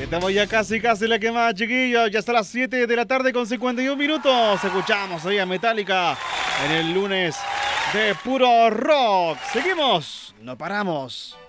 Estamos ya casi la quemada, chiquillos. Ya está las 7 de la tarde con 51 minutos. Escuchamos ahí a Metallica en el lunes de puro rock. Seguimos, no paramos.